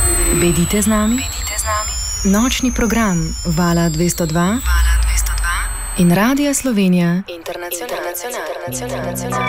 Bedite z nami. Nočni program Vala 202 in Radia Slovenija Internacionalna.